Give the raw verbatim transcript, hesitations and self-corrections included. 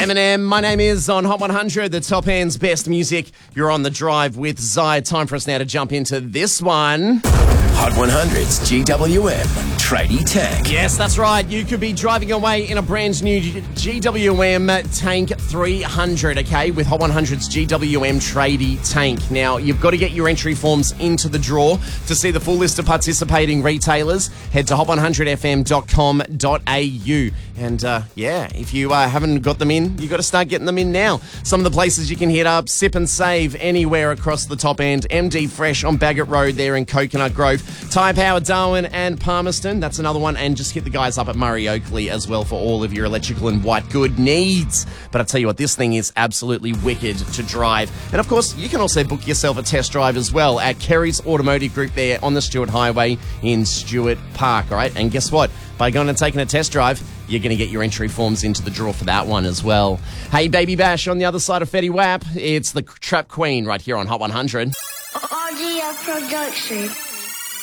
Eminem, my name is on Hot one hundred, the top end's best music. You're on the drive with Zai. Time for us now to jump into this one. Hot one hundred's G W M Tradie Tank. Yes, that's right. You could be driving away in a brand new G W M Tank three hundred, okay, with Hot one hundred's G W M Tradie Tank. Now, you've got to get your entry forms into the draw. To see the full list of participating retailers, head to hot one hundred f m dot com dot a u. And, uh, yeah, if you uh, haven't got them in, you've got to start getting them in now. Some of the places you can hit up: Sip and Save anywhere across the top end, M D Fresh on Bagot Road there in Coconut Grove, Tyre Power Darwin and Palmerston, that's another one, and just hit the guys up at Murray Oakley as well for all of your electrical and white good needs. But I tell you what, this thing is absolutely wicked to drive. And of course, you can also book yourself a test drive as well at Kerry's Automotive Group there on the Stuart Highway in Stuart Park, all right? And guess what? By going and taking a test drive, you're going to get your entry forms into the draw for that one as well. Hey, Baby Bash, on the other side of Fetty Wap, it's the Trap Queen right here on Hot one hundred. Audio Production.